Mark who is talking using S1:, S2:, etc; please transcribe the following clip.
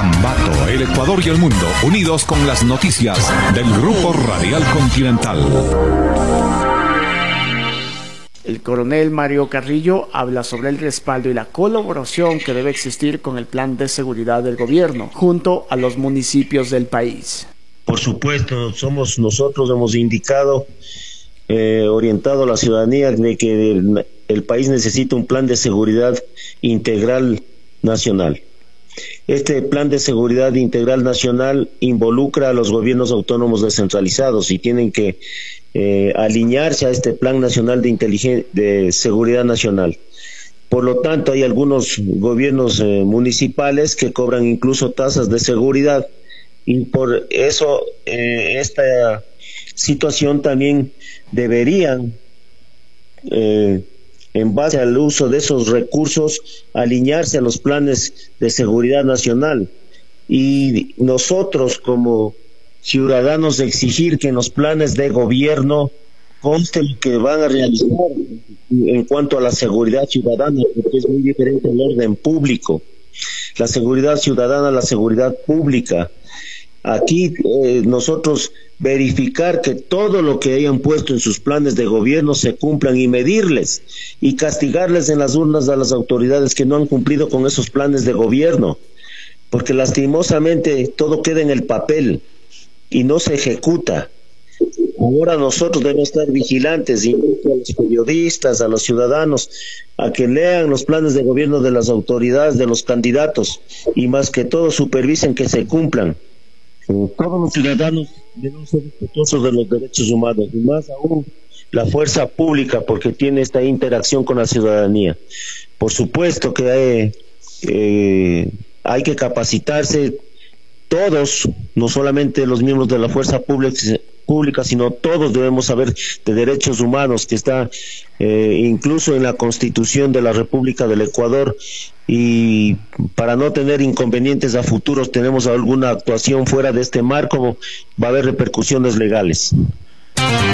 S1: Ambato, el Ecuador y el mundo, unidos con las noticias del Grupo Radial Continental.
S2: El coronel Mario Carrillo habla sobre el respaldo y la colaboración que debe existir con el plan de seguridad del gobierno, junto a los municipios del país.
S3: Por supuesto, nosotros hemos indicado, orientado a la ciudadanía de que el país necesita un plan de seguridad integral nacional. Este plan de seguridad integral nacional involucra a los gobiernos autónomos descentralizados y tienen que alinearse a este plan nacional de seguridad nacional. Por lo tanto, hay algunos gobiernos municipales que cobran incluso tasas de seguridad, y por eso esta situación también deberían, en base al uso de esos recursos, alinearse a los planes de seguridad nacional. Y nosotros como ciudadanos exigir que en los planes de gobierno conste lo que van a realizar en cuanto a la seguridad ciudadana, porque es muy diferente al orden público. La seguridad ciudadana, la seguridad pública. Aquí nosotros verificar que todo lo que hayan puesto en sus planes de gobierno se cumplan y medirles y castigarles en las urnas a las autoridades que no han cumplido con esos planes de gobierno, porque lastimosamente todo queda en el papel y no se ejecuta. Ahora nosotros debemos estar vigilantes, invito a los periodistas, a los ciudadanos, a que lean los planes de gobierno de las autoridades, de los candidatos, y más que todo supervisen que se cumplan. Todos los ciudadanos deben ser respetuosos de los derechos humanos, y más aún la fuerza pública, porque tiene esta interacción con la ciudadanía. Por supuesto que hay que capacitarse todos, no solamente los miembros de la fuerza pública, sino todos debemos saber de derechos humanos, que está incluso en la Constitución de la República del Ecuador, y para no tener inconvenientes a futuros, tenemos alguna actuación fuera de este marco, va a haber repercusiones legales.